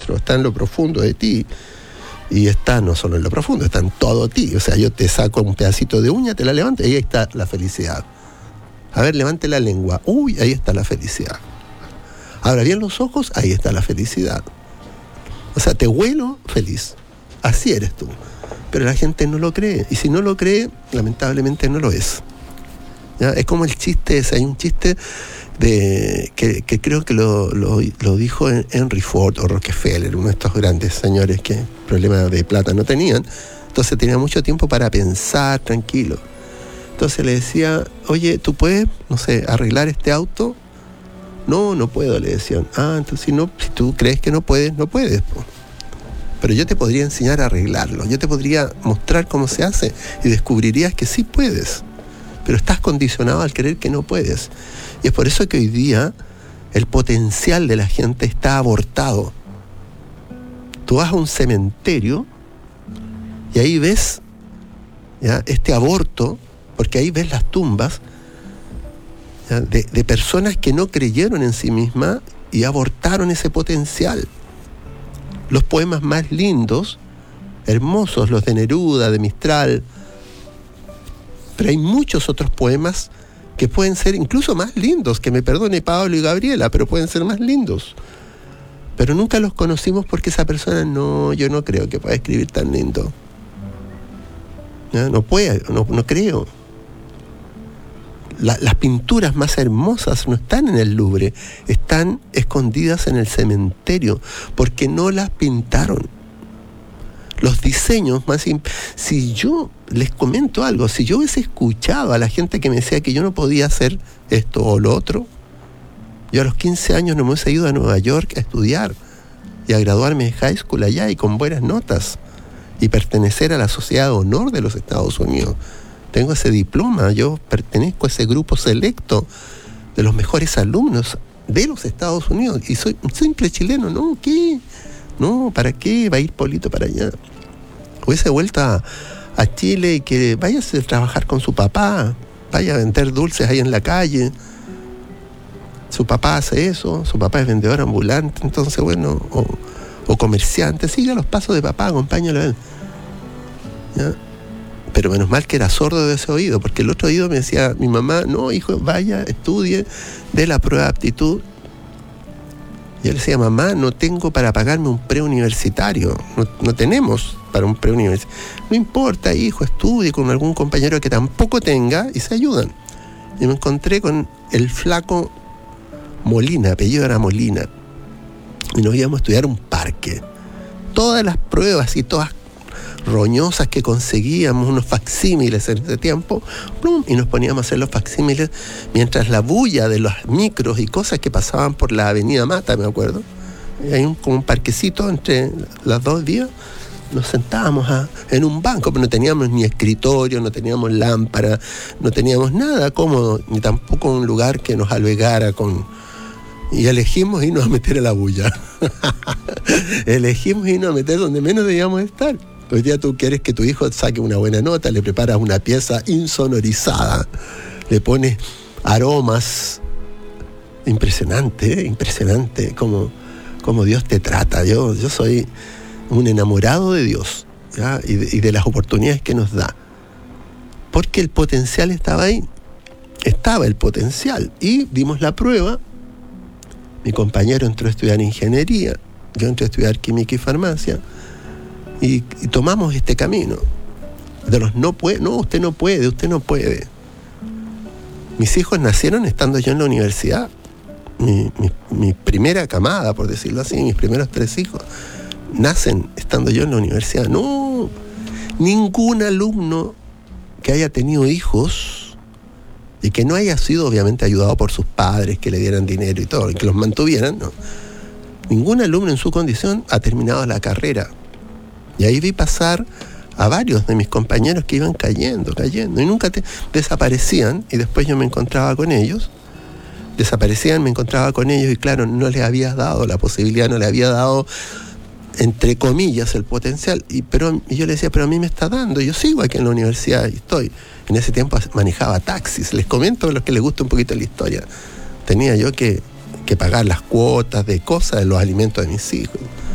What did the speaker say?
adentro, está en lo profundo de ti. Y está no solo en lo profundo, está en todo ti. O sea, yo te saco un pedacito de uña, te la levanto y ahí está la felicidad. A ver, levante la lengua. Uy, ahí está la felicidad. Abra bien los ojos, ahí está la felicidad. O sea, te huelo feliz. Así eres tú. Pero la gente no lo cree. Y si no lo cree, lamentablemente no lo es. ¿Ya? Es como el chiste ese. Hay un chiste que creo que lo dijo Henry Ford o Rockefeller, uno de estos grandes señores que problemas de plata no tenían. Entonces tenía mucho tiempo para pensar tranquilo. Entonces le decía, oye, ¿tú puedes, no sé, arreglar este auto? No puedo, le decían. Entonces si tú crees que no puedes, no puedes. Pero yo te podría enseñar a arreglarlo. Yo te podría mostrar cómo se hace y descubrirías que sí puedes. Pero estás condicionado al creer que no puedes. Y es por eso que hoy día el potencial de la gente está abortado. Tú vas a un cementerio y ahí ves, ¿ya?, este aborto, porque ahí ves las tumbas, ¿ya?, de personas que no creyeron en sí mismas y abortaron ese potencial. Los poemas más lindos, hermosos, los de Neruda, de Mistral, pero hay muchos otros poemas que pueden ser incluso más lindos, que me perdone Pablo y Gabriela, pero pueden ser más lindos. Pero nunca los conocimos porque esa persona yo no creo que pueda escribir tan lindo. ¿Ya? No puede, no creo. Las pinturas más hermosas no están en el Louvre, están escondidas en el cementerio, porque no las pintaron. Los diseños más... Si yo les comento algo, si yo hubiese escuchado a la gente que me decía que yo no podía hacer esto o lo otro, yo a los 15 años no me hubiese ido a Nueva York a estudiar y a graduarme de high school allá y con buenas notas y pertenecer a la Sociedad de Honor de los Estados Unidos. Tengo ese diploma, yo pertenezco a ese grupo selecto de los mejores alumnos de los Estados Unidos y soy un simple chileno, ¿no? ¿Qué? No, ¿para qué va a ir Polito para allá? Hubiese vuelto a Chile y que vaya a trabajar con su papá, vaya a vender dulces ahí en la calle. Su papá hace eso, su papá es vendedor ambulante, entonces bueno, o comerciante, siga los pasos de papá, acompáñalo a él. ¿Ya? Pero menos mal que era sordo de ese oído, porque el otro oído me decía, mi mamá, no, hijo, vaya, estudie, dé la prueba de aptitud. Y él decía, mamá, no tengo para pagarme un preuniversitario, no tenemos para un preuniversitario. No importa, hijo, estudie con algún compañero que tampoco tenga y se ayudan. Y me encontré con el flaco Molina, apellido era Molina, y nos íbamos a estudiar un parque. Todas las pruebas y todas roñosas que conseguíamos, unos facsímiles en ese tiempo, ¡plum!, y nos poníamos a hacer los facsímiles mientras la bulla de los micros y cosas que pasaban por la avenida Mata, me acuerdo. Y hay como un parquecito entre las dos vías, nos sentábamos en un banco, pero no teníamos ni escritorio, no teníamos lámpara, no teníamos nada cómodo, ni tampoco un lugar que nos albergara y elegimos irnos a meter a la bulla. Elegimos irnos a meter donde menos debíamos estar. Hoy día tú quieres que tu hijo saque una buena nota, le preparas una pieza insonorizada, le pones aromas. Impresionante, impresionante cómo Dios te trata. Yo soy un enamorado de Dios, ¿ya? Y de las oportunidades que nos da. Porque el potencial estaba ahí. Estaba el potencial. Y dimos la prueba. Mi compañero entró a estudiar ingeniería, yo entré a estudiar química y farmacia. Y tomamos este camino de los no, usted no puede. Mis hijos nacieron estando yo en la universidad. Mi primera camada, por decirlo así, mis primeros 3 hijos nacen estando yo en la universidad. No, ningún alumno que haya tenido hijos y que no haya sido obviamente ayudado por sus padres, que le dieran dinero y todo, y que los mantuvieran, no. Ningún alumno en su condición ha terminado la carrera. Y ahí vi pasar a varios de mis compañeros que iban cayendo, y nunca desaparecían, y después yo me encontraba con ellos, y claro, no les había dado la posibilidad, no les había dado, entre comillas, el potencial, y yo le decía, pero a mí me está dando, yo sigo aquí en la universidad, y estoy. En ese tiempo manejaba taxis, les comento a los que les gusta un poquito la historia. Tenía yo que pagar las cuotas de cosas, de los alimentos de mis hijos.